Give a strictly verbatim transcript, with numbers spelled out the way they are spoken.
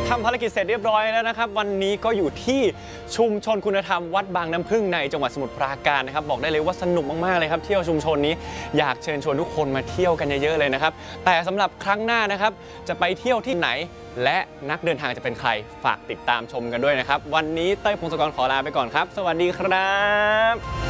ทำภารกิจเสร็จเรียบร้อยแล้วนะครับวันนี้ก็อยู่ที่ชุมชนคุณธรรมวัดบางน้ำพึ่งในจังหวัดสมุทรปราการนะครับบอกได้เลยว่าสนุกมากๆเลยครับเที่ยวชุมชนนี้อยากเชิญชวนทุกคนมาเที่ยวกันเยอะๆเลยนะครับแต่สำหรับครั้งหน้านะครับจะไปเที่ยวที่ไหนและนักเดินทางจะเป็นใครฝากติดตามชมกันด้วยนะครับวันนี้เต้ยพงศกรขอลาไปก่อนครับสวัสดีครับ